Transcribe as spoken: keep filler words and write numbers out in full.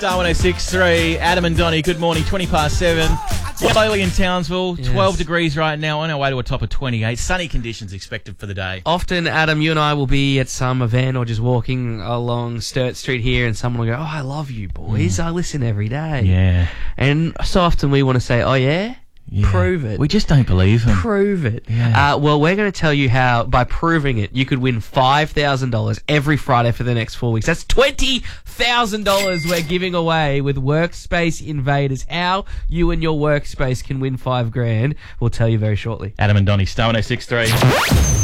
Darwin oh six three, Adam and Donnie, good morning, twenty past seven. Slowly in Townsville, Yes. twelve degrees right now, on our way to a top of twenty-eight. Sunny conditions expected for the day. Often, Adam, you and I will be at some event or just walking along Sturt Street here and someone will go, oh, I love you, boys. I listen every day. Yeah. And so often we want to say, oh, yeah? yeah. Prove it. We just don't believe them. Prove it. Yeah. Uh, well, we're going to tell you how, by proving it, you could win five thousand dollars every Friday for the next four weeks. That's twenty thousand dollars we're giving away with Workspace Invaders. How you and your workspace can win five grand, we'll tell you very shortly. Adam and Donnie, Darwin oh six three.